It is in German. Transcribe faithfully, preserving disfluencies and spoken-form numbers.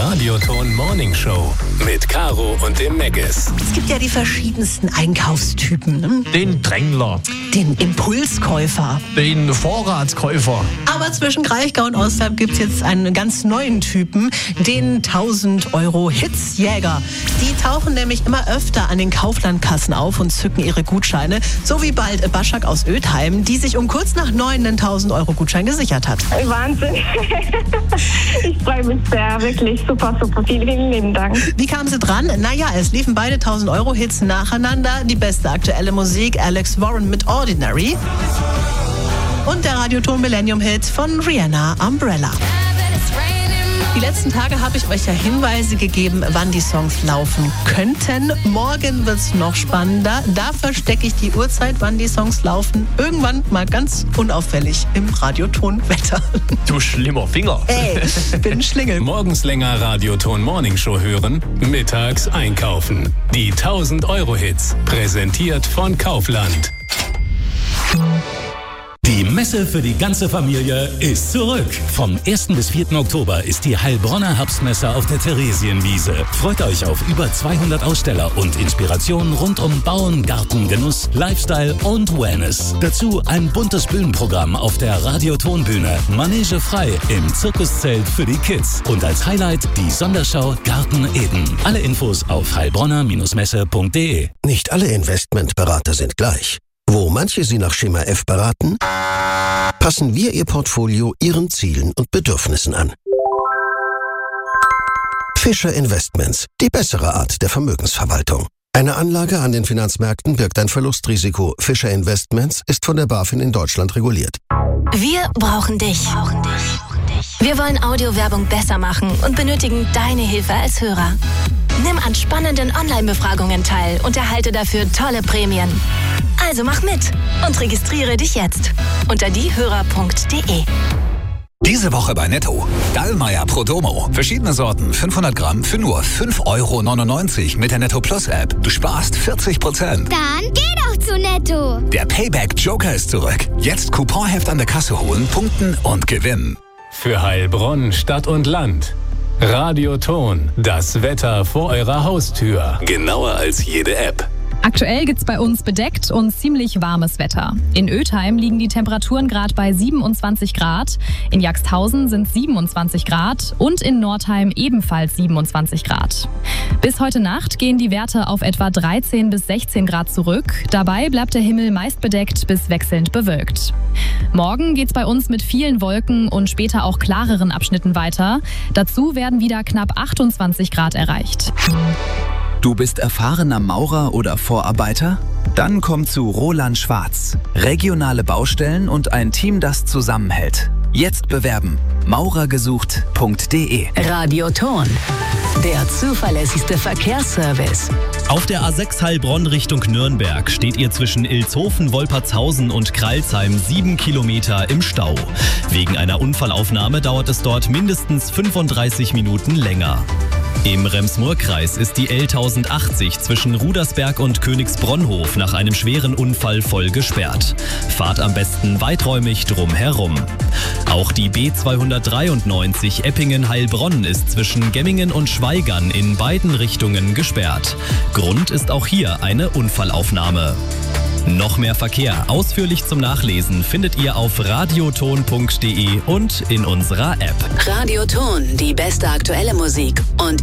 Radioton Morning Show mit Caro und dem Meggis. Es gibt ja die verschiedensten Einkaufstypen. Ne? Den Drängler. Den Impulskäufer. Den Vorratskäufer. Aber zwischen Kraichgau und Ostheim gibt es jetzt einen ganz neuen Typen, den tausend Euro Hitzjäger. Die tauchen nämlich immer öfter an den Kauflandkassen auf und zücken ihre Gutscheine. So wie bald Baschak aus Ötheim, die sich um kurz nach neun einen tausend Euro Gutschein gesichert hat. Wahnsinn. Ich freue mich sehr, wirklich super, super. Vielen lieben Dank. Wie kamen sie dran? Naja, es liefen beide tausend Euro Hits nacheinander. Die beste aktuelle Musik, Alex Warren mit Ordinary. Und der Radioton Millennium Hit von Rihanna, Umbrella. Die letzten Tage habe ich euch ja Hinweise gegeben, wann die Songs laufen könnten. Morgen wird es noch spannender. Da verstecke ich die Uhrzeit, wann die Songs laufen. Irgendwann mal ganz unauffällig im Radioton-Wetter. Du schlimmer Finger. Ey, ich bin ein Schlingel. Morgens länger Radioton Morning Show hören, mittags einkaufen. Die tausend Euro Hits, präsentiert von Kaufland. Die Messe für die ganze Familie ist zurück. Vom ersten bis vierten Oktober ist die Heilbronner Herbstmesse auf der Theresienwiese. Freut euch auf über zweihundert Aussteller und Inspirationen rund um Bauen, Garten, Genuss, Lifestyle und Wellness. Dazu ein buntes Bühnenprogramm auf der Radiotonbühne. Manege frei im Zirkuszelt für die Kids. Und als Highlight die Sonderschau Garten Eden. Alle Infos auf heilbronner Messe punkt de. Nicht alle Investmentberater sind gleich. Wo manche Sie nach Schema F beraten, passen wir Ihr Portfolio Ihren Zielen und Bedürfnissen an. Fischer Investments, die bessere Art der Vermögensverwaltung. Eine Anlage an den Finanzmärkten birgt ein Verlustrisiko. Fischer Investments ist von der BaFin in Deutschland reguliert. Wir brauchen dich. Wir wollen Audiowerbung besser machen und benötigen deine Hilfe als Hörer. Nimm an spannenden Online-Befragungen teil und erhalte dafür tolle Prämien. Also mach mit und registriere dich jetzt unter diehörer punkt de. Diese Woche bei Netto. Dallmayr Prodomo. Verschiedene Sorten, fünfhundert Gramm für nur fünf Euro neunundneunzig mit der Netto Plus App. Du sparst vierzig Prozent. Dann geh doch zu Netto. Der Payback Joker ist zurück. Jetzt Couponheft an der Kasse holen, punkten und gewinnen. Für Heilbronn, Stadt und Land. Radioton, das Wetter vor eurer Haustür. Genauer als jede App. Aktuell gibt's bei uns bedeckt und ziemlich warmes Wetter. In Ötheim liegen die Temperaturen gerade bei siebenundzwanzig Grad, in Jagsthausen sind siebenundzwanzig Grad und in Nordheim ebenfalls siebenundzwanzig Grad. Bis heute Nacht gehen die Werte auf etwa dreizehn bis sechzehn Grad zurück. Dabei bleibt der Himmel meist bedeckt bis wechselnd bewölkt. Morgen geht's bei uns mit vielen Wolken und später auch klareren Abschnitten weiter. Dazu werden wieder knapp achtundzwanzig Grad erreicht. Du bist erfahrener Maurer oder Vorarbeiter? Dann komm zu Roland Schwarz. Regionale Baustellen und ein Team, das zusammenhält. Jetzt bewerben. maurergesucht punkt de. Radioton, der zuverlässigste Verkehrsservice. Auf der A sechs Heilbronn Richtung Nürnberg steht ihr zwischen Ilshofen, Wolpertshausen und Kralsheim sieben Kilometer im Stau. Wegen einer Unfallaufnahme dauert es dort mindestens fünfunddreißig Minuten länger. Im Rems-Murr-Kreis ist die L tausendachtzig zwischen Rudersberg und Königsbronhof nach einem schweren Unfall voll gesperrt. Fahrt am besten weiträumig drumherum. Auch die B zweihundertdreiundneunzig Eppingen-Heilbronn ist zwischen Gemmingen und Schweigern in beiden Richtungen gesperrt. Grund ist auch hier eine Unfallaufnahme. Noch mehr Verkehr ausführlich zum Nachlesen findet ihr auf radioton punkt de und in unserer App. Radioton, die beste aktuelle Musik und